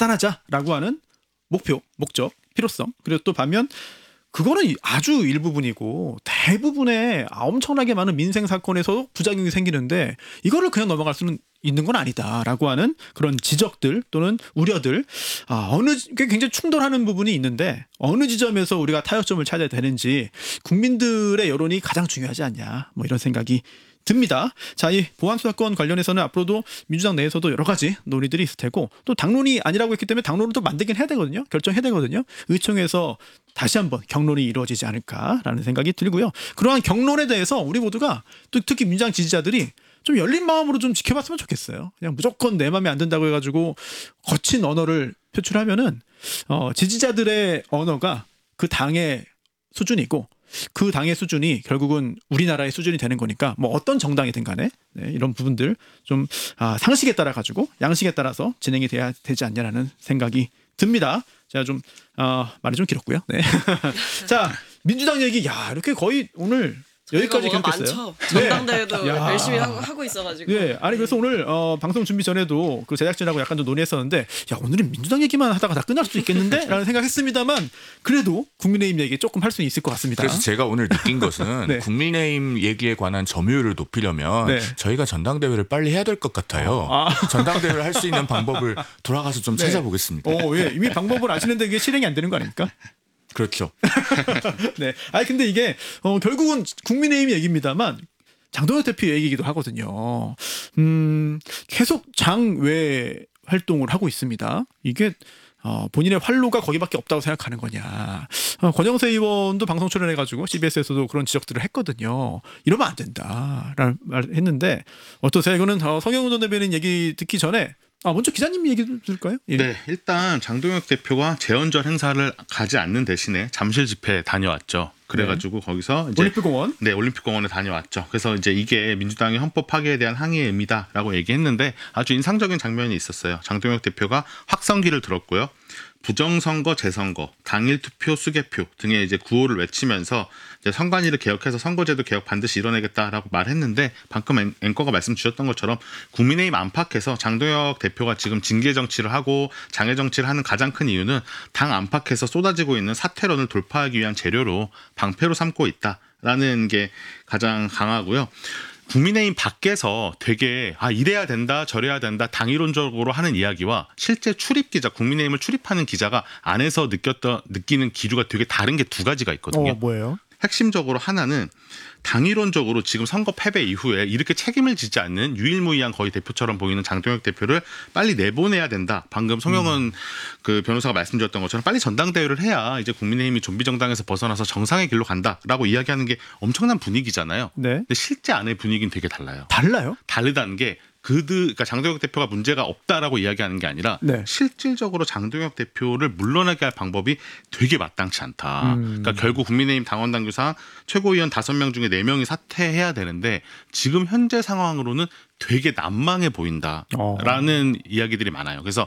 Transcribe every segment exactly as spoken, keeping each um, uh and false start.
차단하자라고 하는 목표, 목적, 필요성. 그리고 또 반면 그거는 아주 일부분이고 대부분의 엄청나게 많은 민생 사건에서 부작용이 생기는데 이거를 그냥 넘어갈 수는 있는 건 아니다라고 하는 그런 지적들 또는 우려들, 아, 어느 굉장히 충돌하는 부분이 있는데 어느 지점에서 우리가 타협점을 찾아야 되는지 국민들의 여론이 가장 중요하지 않냐, 뭐 이런 생각이 듭니다. 자, 이 보안수 사건 관련해서는 앞으로도 민주당 내에서도 여러 가지 논의들이 있을 테고 또 당론이 아니라고 했기 때문에 당론을 또 만들긴 해야 되거든요. 결정해야 되거든요. 의총에서 다시 한번 경론이 이루어지지 않을까라는 생각이 들고요. 그러한 경론에 대해서 우리 모두가 또 특히 민주당 지지자들이 좀 열린 마음으로 좀 지켜봤으면 좋겠어요. 그냥 무조건 내 마음에 안 든다고 해가지고 거친 언어를 표출하면은 어, 지지자들의 언어가 그 당의 수준이고 그 당의 수준이 결국은 우리나라의 수준이 되는 거니까 뭐 어떤 정당이든 간에 네, 이런 부분들 좀 아, 상식에 따라 가지고 양식에 따라서 진행이 돼야 되지 않냐라는 생각이 듭니다. 제가 좀 어, 말이 좀 길었고요. 네. 자, 민주당 얘기 야 이렇게 거의 오늘 여기까지 경했어요. 전당대회도 네. 열심히 하고, 하고 있어가지고. 네, 아니 그래서 오늘 어, 방송 준비 전에도 그 제작진하고 약간 좀 논의했었는데, 야 오늘은 민주당 얘기만 하다가 다 끝날 수도 있겠는데?라는 생각했습니다만 그래도 국민의힘 얘기 조금 할 수 있을 것 같습니다. 그래서 제가 오늘 느낀 것은 네. 국민의힘 얘기에 관한 점유율을 높이려면 네. 저희가 전당대회를 빨리 해야 될 것 같아요. 아. 전당대회를 할 수 있는 방법을 돌아가서 좀 네. 찾아보겠습니다. 오, 예. 이미 방법을 아시는데 이게 실행이 안 되는 거 아닙니까? 그렇죠. 네. 아니 근데 이게 어, 결국은 국민의힘 얘기입니다만 장동혁 대표 얘기이기도 하거든요. 음, 계속 장외 활동을 하고 있습니다. 이게 어, 본인의 활로가 거기밖에 없다고 생각하는 거냐. 어, 권영세 의원도 방송 출연해가지고 씨비에스에서도 그런 지적들을 했거든요. 이러면 안 된다라는 말을 했는데 어떠세요? 이거는 어, 성형훈 전 대변인 얘기 듣기 전에 아, 먼저 기자님 얘기 들을까요? 예. 네, 일단 장동혁 대표가 재헌절 행사를 가지 않는 대신에 잠실 집회에 다녀왔죠. 그래가지고 네. 거기서 이제 올림픽공원, 네, 올림픽공원에 다녀왔죠. 그래서 이제 이게 민주당의 헌법 파괴에 대한 항의의 의미다라고 얘기했는데 아주 인상적인 장면이 있었어요. 장동혁 대표가 확성기를 들었고요. 부정선거, 재선거, 당일 투표, 수개표 등의 이제 구호를 외치면서 이제 선관위를 개혁해서 선거제도 개혁 반드시 이뤄내겠다라고 말했는데 방금 앵커가 말씀 주셨던 것처럼 국민의힘 안팎에서 장동혁 대표가 지금 징계 정치를 하고 장애 정치를 하는 가장 큰 이유는 당 안팎에서 쏟아지고 있는 사퇴론을 돌파하기 위한 재료로 방패로 삼고 있다라는 게 가장 강하고요. 국민의힘 밖에서 되게 아 이래야 된다 저래야 된다 당이론적으로 하는 이야기와 실제 출입 기자 국민의힘을 출입하는 기자가 안에서 느꼈던 느끼는 기류가 되게 다른 게 두 가지가 있거든요. 어, 뭐예요? 핵심적으로 하나는 당이론적으로 지금 선거 패배 이후에 이렇게 책임을 지지 않는 유일무이한 거의 대표처럼 보이는 장동혁 대표를 빨리 내보내야 된다. 방금 송영은 음. 그 변호사가 말씀드렸던 것처럼 빨리 전당대회를 해야 이제 국민의힘이 좀비 정당에서 벗어나서 정상의 길로 간다라고 이야기하는 게 엄청난 분위기잖아요. 네. 근데 실제 안의 분위기는 되게 달라요. 달라요? 다르다는 게 그들, 그러니까 장동혁 대표가 문제가 없다라고 이야기하는 게 아니라 네. 실질적으로 장동혁 대표를 물러나게 할 방법이 되게 마땅치 않다. 음. 그러니까 결국 국민의힘 당원 당규상 최고위원 다섯 명 중에 네 명이 사퇴해야 되는데 지금 현재 상황으로는 되게 난망해 보인다라는 어. 이야기들이 많아요. 그래서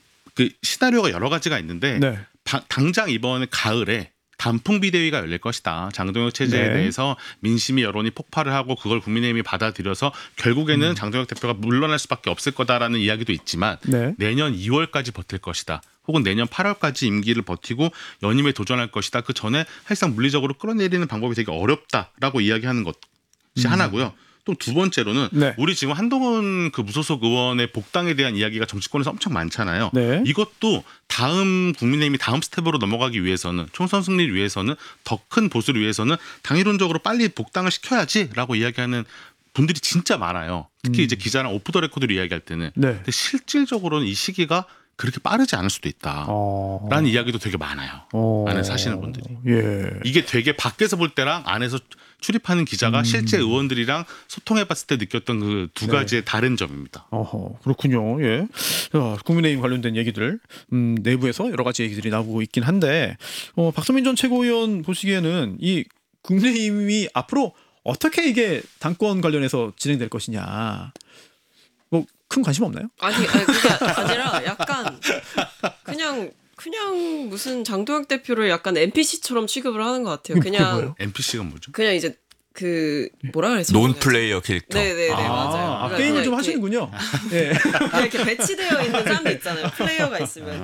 그 시나리오가 여러 가지가 있는데 네. 바, 당장 이번 가을에 단풍 비대위가 열릴 것이다. 장동혁 체제에 네. 대해서 민심이 여론이 폭발을 하고 그걸 국민의힘이 받아들여서 결국에는 음. 장동혁 대표가 물러날 수밖에 없을 거다라는 이야기도 있지만 네. 내년 이월까지 버틸 것이다. 혹은 내년 팔월까지 임기를 버티고 연임에 도전할 것이다. 그 전에 사실상 물리적으로 끌어내리는 방법이 되게 어렵다라고 이야기하는 것이 음. 하나고요. 또 두 번째로는 네. 우리 지금 한동훈 그 무소속 의원의 복당에 대한 이야기가 정치권에서 엄청 많잖아요. 네. 이것도 다음 국민의힘이 다음 스텝으로 넘어가기 위해서는 총선 승리를 위해서는 더 큰 보수를 위해서는 당이론적으로 빨리 복당을 시켜야지라고 이야기하는 분들이 진짜 많아요. 특히 음. 이제 기자랑 오프 더 레코드로 이야기할 때는. 네. 근데 실질적으로는 이 시기가 그렇게 빠르지 않을 수도 있다라는 어... 이야기도 되게 많아요. 어... 안에 사시는 분들이. 예. 이게 되게 밖에서 볼 때랑 안에서 출입하는 기자가 음... 실제 의원들이랑 소통해봤을 때 느꼈던 그 두 가지의 네. 다른 점입니다. 어허, 그렇군요. 예. 어, 국민의힘 관련된 얘기들 음, 내부에서 여러 가지 얘기들이 나오고 있긴 한데 어, 박성민 전 최고위원 보시기에는 이 국민의힘이 앞으로 어떻게 이게 당권 관련해서 진행될 것이냐. 뭐 큰 관심 없나요? 아니, 아니 그게 아니라 약간 그냥 그냥 무슨 장동혁 대표를 약간 엔피씨처럼 취급을 하는 것 같아요. 그냥 엔피씨가 뭐죠? 그냥 이제 그 뭐라 그랬어? 논 플레이어 캐릭터. 네네네 아, 맞아요. 아, 게임을 좀 하시는군요. 네. 이렇게 배치되어 있는 사람도 있잖아요. 플레이어가 있으면